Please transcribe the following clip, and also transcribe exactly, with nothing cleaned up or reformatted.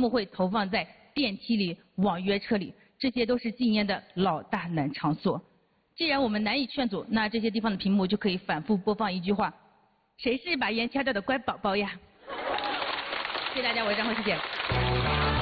幕会投放在电梯里、网约车里，这些都是禁烟的老大难场所。既然我们难以劝阻，那这些地方的屏幕就可以反复播放一句话：谁是把烟掐掉的乖宝宝呀？谢谢大家，我是张慧，谢谢。